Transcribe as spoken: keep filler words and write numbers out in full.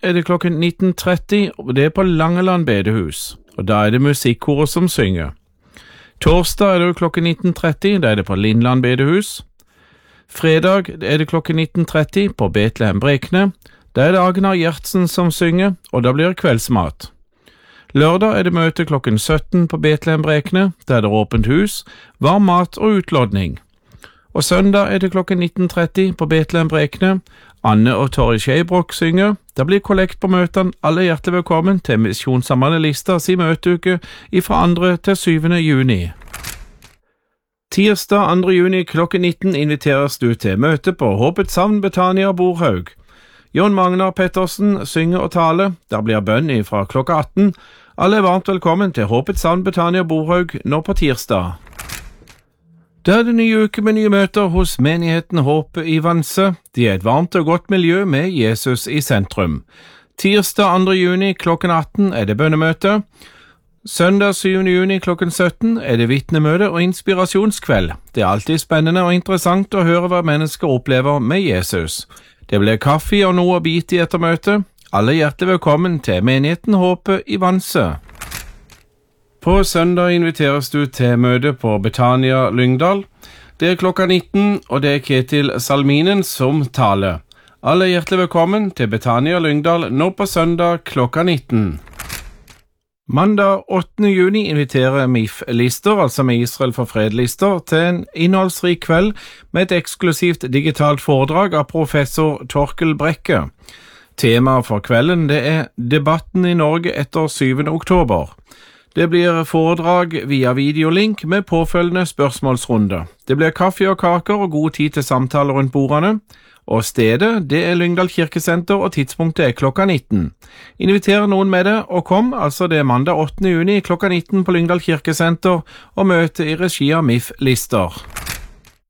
er det klokken nitten tretti, og det er på Langeland bedehus, og da er det musikkoret som synger. Torsdag er det klokken nitten tretti, da er det på Lindland bedehus. Fredag er det klokken nitten tretti på Betlehem Brekne, da er det Agnar Gjertsen som synger, og da blir det kveldsmat. Lørdag er det møte klokken sytten på Betlehem Brekne, da er det åpent hus, varm mat og utlodning. Og søndag er det klokken nitten tretti på Betlehem Brekne. Anne og Torri Skeibrok synger. Da blir kollekt på møtene. Alle hjertelig velkommen til Misjonssambandet Lista si møteuke fra andre til syvende juni. Tirsdag andre juni klokken nitten inviteres du til møte på Håpets Savn Betania Borhaug. Jon Magnar Pettersen synger og taler. Der blir bønn fra klokka atten. Alle er varmt velkommen til Håpets Savn Betania Borhaug nå på tirsdag. Det er det nye uke med nye møter hos menigheten Håpet i Vanse. De er et varmt og godt miljø med Jesus i sentrum. Tirsdag andre juni klokken atten er det bønnemøte. Søndag syvende juni klokken sytten er det vitnemøte og inspirasjonskveld. Det er alltid spennende og interessant å høre hva mennesker opplever med Jesus. Det blir kaffe og noe å bite i etter møtet. Alle hjertelig velkommen til menigheten Håpet i Vanse. På søndag inviteres du til møte på Betania Lyngdal. Det er klokka nitten, og det er Ketil Salminen som taler. Alle hjertelig velkommen til Betania Lyngdal nå på søndag klokka nitten. Mandag åttende juni inviterer M I F-lister, altså med Israel for fred-lister, til en innholdsrik kveld med et eksklusivt digitalt foredrag av professor Torkel Brekke. Temaet for kvelden det er debatten i Norge etter syvende oktober. Det blir foredrag via videolink med påfølgende spørsmålsrunde. Det blir kaffe og kaker og god tid til samtaler rundt bordene. Og stedet, det er Lyngdal kirkesenter, og tidspunktet er klokka nitten. Inviter noen med det, og kom, altså det er mandag åttende juni klokka nitten på Lyngdal kirkesenter, og møte i regi av M I F-lister.